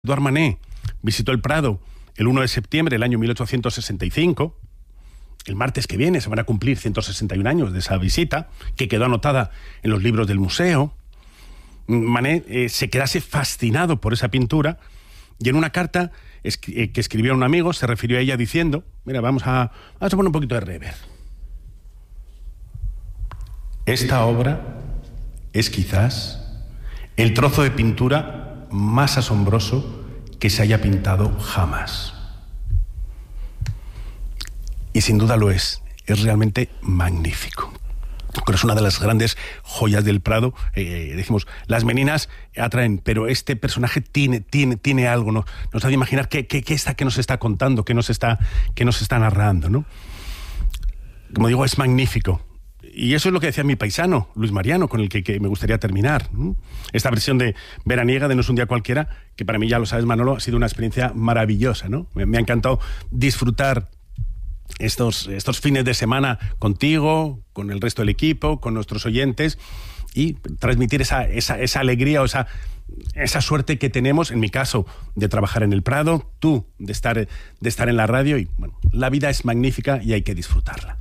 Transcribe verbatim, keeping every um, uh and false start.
Eduard Manet visitó el Prado el uno de septiembre del año mil ochocientos sesenta y cinco. El martes que viene se van a cumplir ciento sesenta y un años de esa visita, que quedó anotada en los libros del museo. Manet eh, se quedase fascinado por esa pintura y en una carta es, eh, que escribió a un amigo se refirió a ella diciendo: mira, vamos a, vamos a poner un poquito de reverb. Esta obra es quizás el trozo de pintura más asombroso que se haya pintado jamás. Y sin duda lo es. Es realmente magnífico. Pero es una de las grandes joyas del Prado. Eh, decimos, las meninas atraen, pero este personaje tiene, tiene, tiene algo, ¿no? Nos hace imaginar qué, qué, qué está, qué nos está contando, qué nos está, qué nos está narrando, ¿no? Como digo, es magnífico. Y eso es lo que decía mi paisano, Luis Mariano, con el que, que me gustaría terminar. Esta versión de veraniega de No es un día cualquiera, que para mí, ya lo sabes, Manolo, ha sido una experiencia maravillosa, ¿no? Me, me ha encantado disfrutar estos, estos fines de semana contigo, con el resto del equipo, con nuestros oyentes, y transmitir esa, esa, esa alegría o esa, esa suerte que tenemos, en mi caso, de trabajar en el Prado, tú de estar, de estar en la radio. Y bueno, la vida es magnífica y hay que disfrutarla.